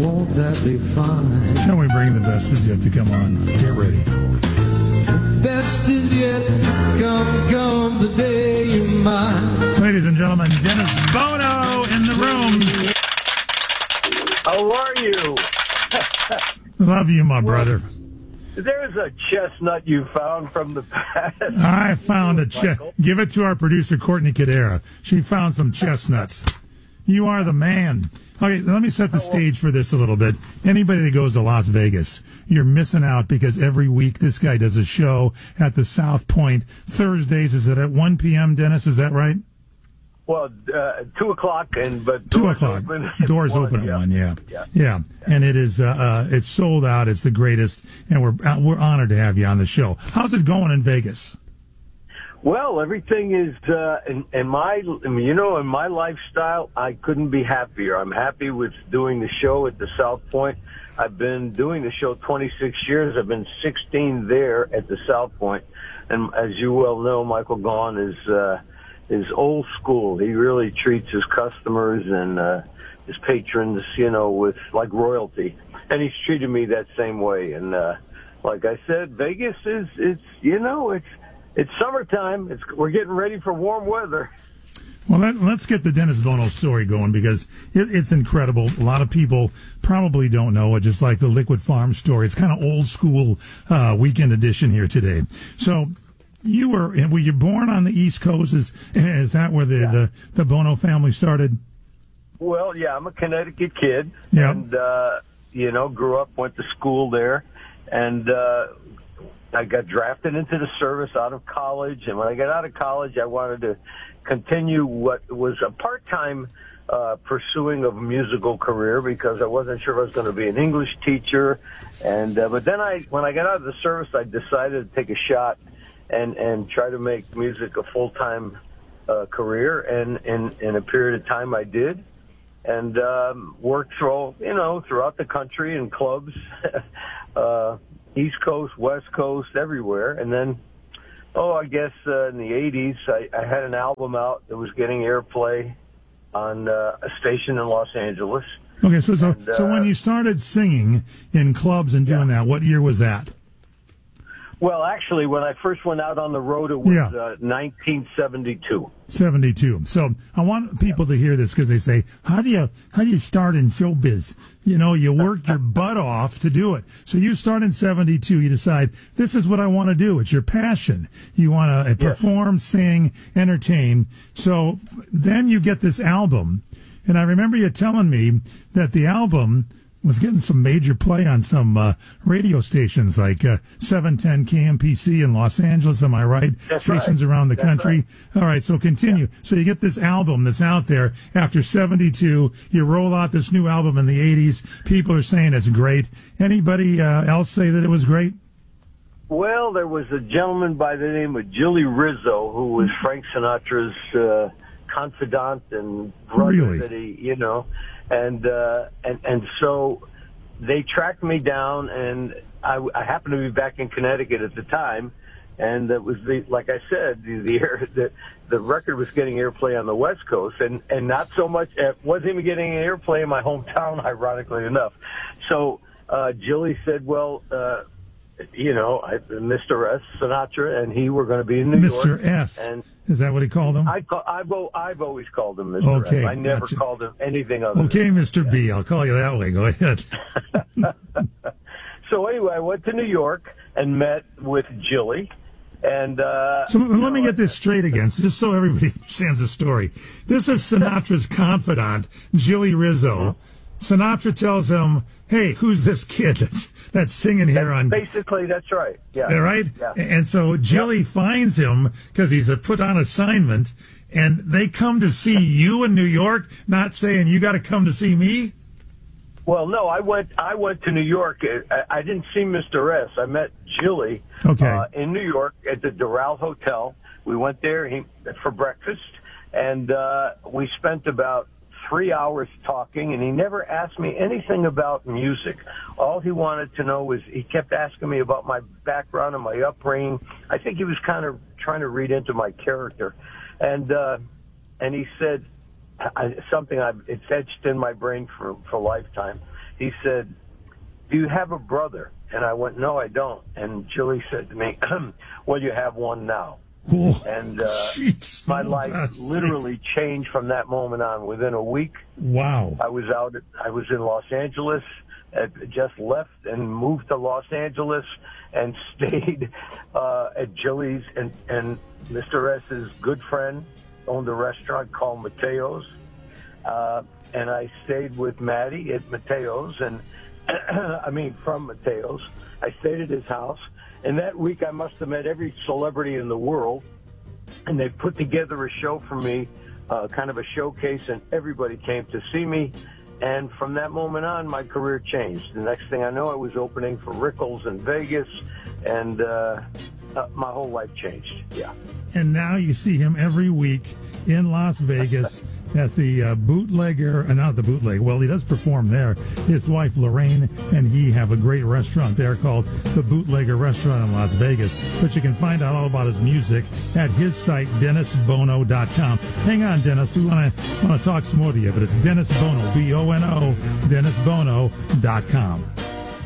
won't that be fine? Shall we bring the best is yet to come on? Get ready. The best is yet to come the day you're mine. Ladies and gentlemen, Dennis Bono in the room. How are you? Love you, my brother. There's a chestnut you found from the past. I found a chestnut. Give it to our producer, Courtney Cadera. She found some chestnuts. You are the man. Okay, let me set the stage for this a little bit. Anybody that goes to Las Vegas, you're missing out because every week this guy does a show at the South Point. Thursdays, is it at 1 p.m., Dennis? Is that right? Well, 2 o'clock, but 2 o'clock. Doors open at 1. Yeah. And it is it's sold out. It's the greatest, and we're honored to have you on the show. How's it going in Vegas? Well, everything is in my lifestyle. I couldn't be happier. I'm happy with doing the show at the South Point. I've been doing the show 26 years. I've been 16 there at the South Point, and as you well know, Michael Gaughan is old school. He really treats his customers and his patrons, with like royalty. And he's treated me that same way. And like I said, Vegas it's summertime. We're getting ready for warm weather. Well, let's get the Dennis Bono story going because it's incredible. A lot of people probably don't know it, just like the Liquid Farm story. It's kind of old school weekend edition here today. So, were you born on the East Coast? Is that where the Bono family started? Well, yeah, I'm a Connecticut kid, and grew up, went to school there, and I got drafted into the service out of college. And when I got out of college, I wanted to continue what was a part-time pursuing of a musical career because I wasn't sure if I was going to be an English teacher. And but then when I got out of the service, I decided to take a shot and try to make music a full-time career, and in a period of time I did, and worked throughout the country in clubs, East Coast, West Coast, everywhere. And then, I guess in the 80s, I had an album out that was getting airplay on a station in Los Angeles. Okay, so when you started singing in clubs and doing that, what year was that? Well, actually, when I first went out on the road, it was 1972. 72. So I want people to hear this because they say, "How do you start in showbiz? You work your butt off to do it." So you start in 72. You decide this is what I want to do. It's your passion. You want to perform, sing, entertain. So then you get this album, and I remember you telling me that the album was getting some major play on some radio stations like 710 KMPC in Los Angeles, am I right? That's stations right. around the That's country. Right. All right, so continue. Yeah. So you get this album that's out there after 72. You roll out this new album in the 80s. People are saying it's great. Anybody else say that it was great? Well, there was a gentleman by the name of Jilly Rizzo who was Frank Sinatra's confidant and brother really? That he, and so they tracked me down, and I happened to be back in Connecticut at the time, and it was like I said, the record was getting airplay on the West Coast, and not so much. It wasn't even getting airplay in my hometown, ironically enough. So Jilly said, "Well, Mr. S. Sinatra and he were going to be in New York." Mr. S. And is that what he called him? I've always called him Mr. Okay, S. I never called him anything other. Okay, Mr. B. I'll call you that way. Go ahead. So anyway, I went to New York and met with Jilly. And so let me get this straight again, just so everybody understands the story. This is Sinatra's confidant, Jilly Rizzo. Sinatra tells him, "Hey, who's this kid that's singing here on?" Basically, that's right. Yeah. Right. Yeah. And so Jilly finds him because he's put on assignment, and they come to see you in New York, not saying you got to come to see me. Well, no, I went to New York. I didn't see Mr. S. I met Jilly in New York at the Doral Hotel. We went there for breakfast, and we spent about 3 hours talking, and he never asked me anything about music. All he wanted to know was he kept asking me about my background and my upbringing. I think he was kind of trying to read into my character. And he said, it's etched in my brain for a lifetime. he said, "Do you have a brother?" And I went, "No, I don't." And Julie said to me, "Well, you have one now." Oh, And jeez. my Oh, life gosh literally sakes. changed from that moment on. Within a week, Wow. I was in Los Angeles, just left and moved to Los Angeles and stayed at Julie's. And Mr. S's good friend owned a restaurant called Mateo's. And I stayed with Maddie at Mateo's, and from Mateo's. I stayed at his house. And that week I must have met every celebrity in the world. And they put together a show for me, kind of a showcase, and everybody came to see me. And from that moment on, my career changed. The next thing I know, I was opening for Rickles in Vegas, and my whole life changed. Yeah. And now you see him every week in Las Vegas at the Bootlegger, not the Bootleg. Well, he does perform there. His wife, Lorraine, and he have a great restaurant there called the Bootlegger Restaurant in Las Vegas. But you can find out all about his music at his site, DennisBono.com. Hang on, Dennis. We want to talk some more to you, but it's Dennis Bono, B-O-N-O, DennisBono.com.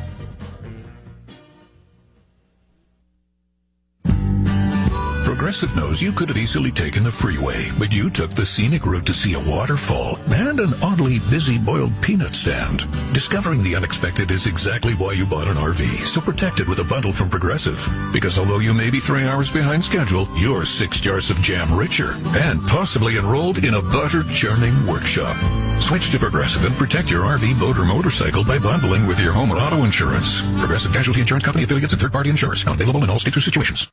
Progressive knows you could have easily taken the freeway, but you took the scenic route to see a waterfall and an oddly busy boiled peanut stand. Discovering the unexpected is exactly why you bought an RV, so protect it with a bundle from Progressive. Because although you may be 3 hours behind schedule, you're 6 jars of jam richer and possibly enrolled in a butter churning workshop. Switch to Progressive and protect your RV, boat, or motorcycle by bundling with your home and auto insurance. Progressive Casualty Insurance Company affiliates and third-party insurers. Not available in all states or situations.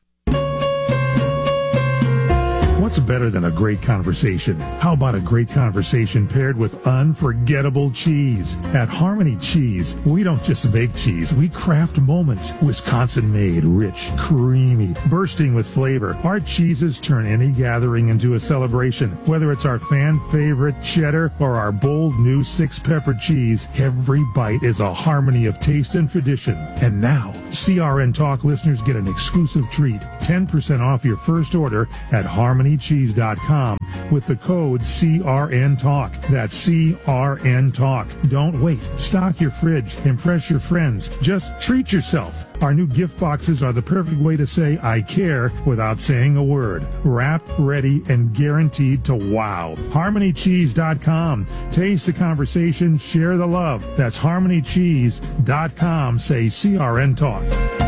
What's better than a great conversation? How about a great conversation paired with unforgettable cheese? At Harmony Cheese, we don't just bake cheese, we craft moments. Wisconsin-made, rich, creamy, bursting with flavor. Our cheeses turn any gathering into a celebration. Whether it's our fan-favorite cheddar or our bold new 6-pepper cheese, every bite is a harmony of taste and tradition. And now, CRN Talk listeners get an exclusive treat. 10% off your first order at HarmonyCheese.com with the code CRNTalk. That's CRN Talk. Don't wait. Stock your fridge. Impress your friends. Just treat yourself. Our new gift boxes are the perfect way to say I care without saying a word. Wrapped, ready, and guaranteed to wow. HarmonyCheese.com. Taste the conversation. Share the love. That's HarmonyCheese.com. Say CRN Talk.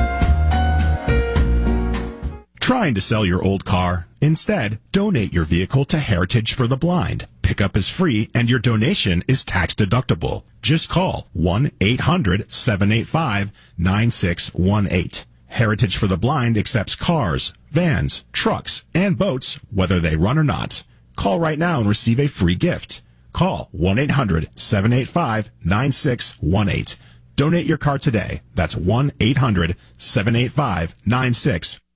Trying to sell your old car? Instead, donate your vehicle to Heritage for the Blind. Pickup is free and your donation is tax deductible. Just call 1-800-785-9618. Heritage for the Blind accepts cars, vans, trucks, and boats, whether they run or not. Call right now and receive a free gift. Call 1-800-785-9618. Donate your car today. That's 1-800-785-9618.